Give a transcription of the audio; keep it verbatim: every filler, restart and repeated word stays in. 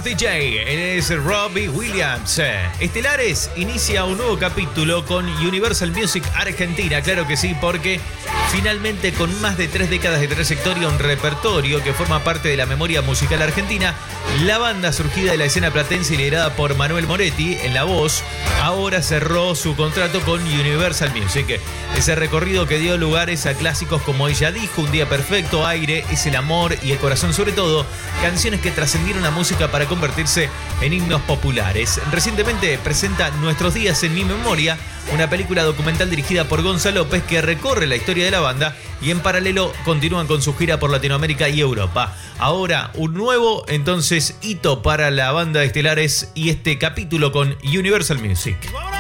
D J, él es Robbie Williams. Estelares inicia un nuevo capítulo con Universal Music Argentina, claro que sí, porque finalmente con más de tres décadas de trayectoria, un repertorio que forma parte de la memoria musical argentina, la banda surgida de la escena platense y liderada por Manuel Moretti en la voz, ahora cerró su contrato con Universal Music. Ese recorrido que dio lugares a clásicos como Ella Dijo, Un Día Perfecto, Aire, Es el Amor y El Corazón sobre todo, canciones que trascendieron la música para convertirse en himnos populares. Recientemente presenta Nuestros Días en Mi Memoria, una película documental dirigida por Gonzalo López que recorre la historia de la banda y en paralelo continúan con su gira por Latinoamérica y Europa. Ahora un nuevo entonces hito para la banda de Estelares y este capítulo con Universal Music.